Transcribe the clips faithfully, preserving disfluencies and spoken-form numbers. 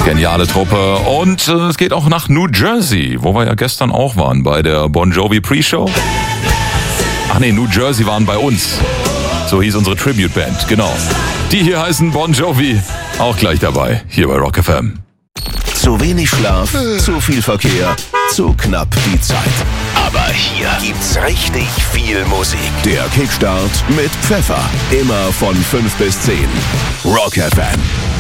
Geniale Truppe. Und äh, es geht auch nach New Jersey, wo wir ja gestern auch waren bei der Bon Jovi Pre-Show. Ach nee, New Jersey waren bei uns. So hieß unsere Tribute-Band, genau. Die hier heißen Bon Jovi, auch gleich dabei, hier bei Rock F M. Zu wenig Schlaf, zu viel Verkehr, zu knapp die Zeit. Aber hier gibt's richtig viel Musik. Der Kickstart mit Pfeffer. Immer von fünf bis zehn. Rock F M.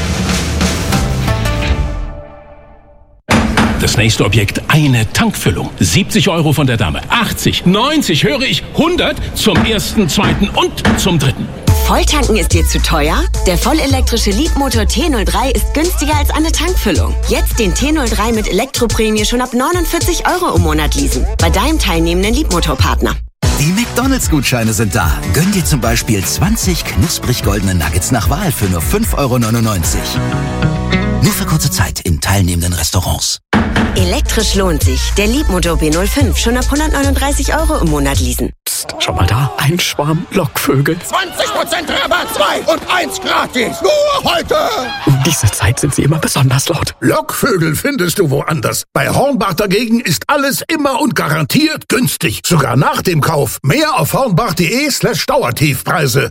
Das nächste Objekt, eine Tankfüllung. siebzig Euro von der Dame. achtzig, neunzig, höre ich, hundert zum ersten, zweiten und zum dritten. Volltanken ist dir zu teuer? Der vollelektrische Leapmotor T null drei ist günstiger als eine Tankfüllung. Jetzt den T null drei mit Elektroprämie schon ab neunundvierzig Euro im Monat leasen. Bei deinem teilnehmenden Leapmotor-Partner. Die McDonalds-Gutscheine sind da. Gönn dir zum Beispiel zwanzig knusprig goldene Nuggets nach Wahl für nur fünf Euro neunundneunzig. Nur für kurze Zeit in teilnehmenden Restaurants. Elektrisch lohnt sich. Der Leapmotor B null fünf schon ab hundertneununddreißig Euro im Monat leasen. Psst, schau mal da, ein Schwarm Lockvögel. zwanzig Prozent Rabatt, zwei und eins gratis. Nur heute. In dieser Zeit sind sie immer besonders laut. Lockvögel findest du woanders. Bei Hornbach dagegen ist alles immer und garantiert günstig. Sogar nach dem Kauf. Mehr auf hornbach.de slash Dauertiefpreise.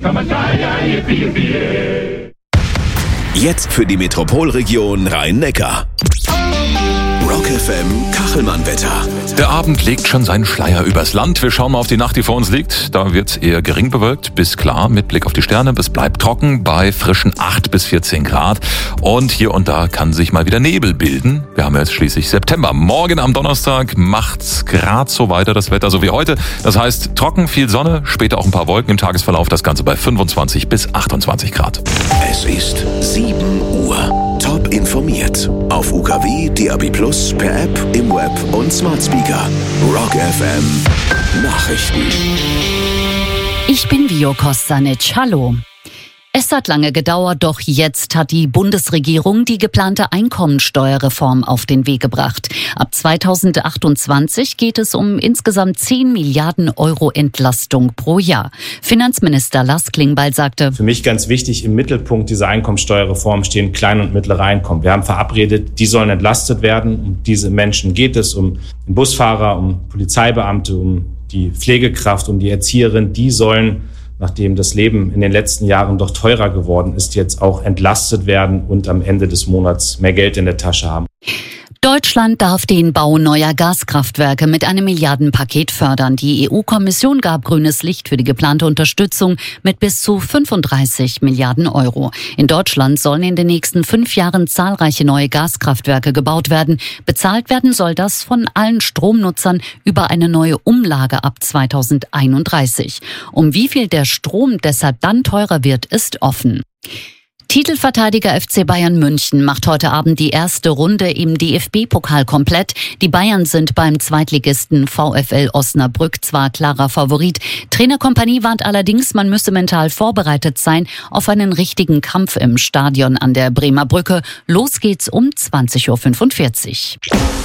Jetzt für die Metropolregion Rhein-Neckar. Rock F M Kachelmann-Wetter. Der Abend legt schon seinen Schleier übers Land. Wir schauen mal auf die Nacht, die vor uns liegt. Da wird es eher gering bewölkt bis klar mit Blick auf die Sterne. Es bleibt trocken bei frischen acht bis vierzehn Grad. Und hier und da kann sich mal wieder Nebel bilden. Wir haben jetzt schließlich September. Morgen am Donnerstag macht's grad so weiter das Wetter, so wie heute. Das heißt trocken, viel Sonne, später auch ein paar Wolken im Tagesverlauf. Das Ganze bei fünfundzwanzig bis achtundzwanzig Grad. Es ist sieben Uhr. Top informiert. Auf U K W, D A B Plus, per App, im Web und Smart Speaker. Rock F M Nachrichten. Ich bin Vio Kostanic. Hallo. Es hat lange gedauert, doch jetzt hat die Bundesregierung die geplante Einkommensteuerreform auf den Weg gebracht. Ab zweitausendachtundzwanzig geht es um insgesamt zehn Milliarden Euro Entlastung pro Jahr. Finanzminister Lars Klingbeil sagte: Für mich ganz wichtig, im Mittelpunkt dieser Einkommensteuerreform stehen kleine und mittlere Einkommen. Wir haben verabredet, die sollen entlastet werden. Um diese Menschen geht es, um den Busfahrer, um Polizeibeamte, um die Pflegekraft, um die Erzieherin. Die sollen, nachdem das Leben in den letzten Jahren doch teurer geworden ist, jetzt auch entlastet werden und am Ende des Monats mehr Geld in der Tasche haben. Deutschland darf den Bau neuer Gaskraftwerke mit einem Milliardenpaket fördern. Die E U-Kommission gab grünes Licht für die geplante Unterstützung mit bis zu fünfunddreißig Milliarden Euro. In Deutschland sollen in den nächsten fünf Jahren zahlreiche neue Gaskraftwerke gebaut werden. Bezahlt werden soll das von allen Stromnutzern über eine neue Umlage ab zweitausendeinunddreißig. Um wie viel der Strom deshalb dann teurer wird, ist offen. Titelverteidiger F C Bayern München macht heute Abend die erste Runde im D F B-Pokal komplett. Die Bayern sind beim Zweitligisten VfL Osnabrück zwar klarer Favorit. Trainerkompanie warnt allerdings, man müsse mental vorbereitet sein auf einen richtigen Kampf im Stadion an der Bremer Brücke. Los geht's um zwanzig Uhr fünfundvierzig.